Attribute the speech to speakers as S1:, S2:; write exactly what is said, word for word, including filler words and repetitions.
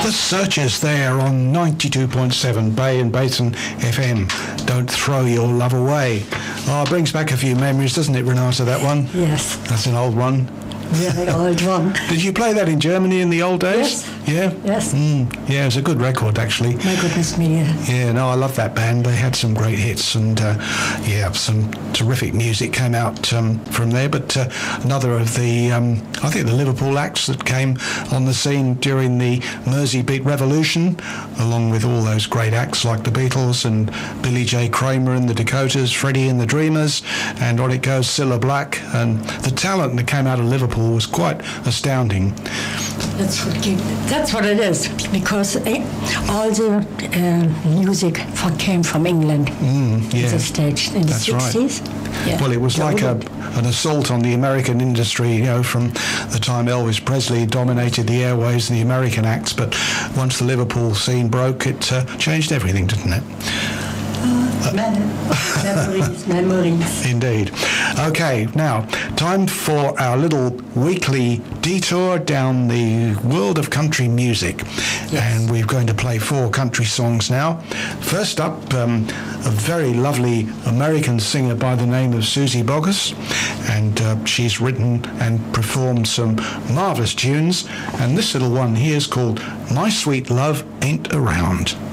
S1: The Searchers there on ninety-two point seven Bay and Basin F M. Don't throw your love away. Oh, it brings back a few memories, doesn't it, Renata, that one?
S2: Yes.
S1: That's an old one.
S2: Very old one.
S1: Did you play that in Germany in the old days?
S2: Yes.
S1: Yeah?
S2: Yes.
S1: Mm, yeah, it was a good record, actually.
S2: My goodness me, yeah.
S1: Yeah, no, I love that band. They had some great hits, and uh, yeah, some terrific music came out um, from there. But uh, another of the, um, I think the Liverpool acts that came on the scene during the Mersey Beat Revolution, along with all those great acts like the Beatles and Billy J. Kramer and the Dakotas, Freddie and the Dreamers, and on it goes Cilla Black. And the talent that came out of Liverpool was quite astounding.
S2: That's what, you, that's what it is, because eh, all the uh, music for, came from England
S1: Mm, yeah,
S2: at the stage in the
S1: that's right.
S2: sixties. Yeah.
S1: Well, it was like a, an assault on the American industry, you know, from the time Elvis Presley dominated the airwaves and the American acts. But once the Liverpool scene broke, it uh, changed everything, didn't it?
S2: Uh, memories, memories.
S1: Indeed. Okay, now, time for our little weekly detour down the world of country music.
S2: Yes.
S1: And we're going to play four country songs now. First up, um, a very lovely American singer by the name of Susie Boggess. And uh, she's written and performed some marvellous tunes. And this little one here is called My Sweet Love Ain't Around.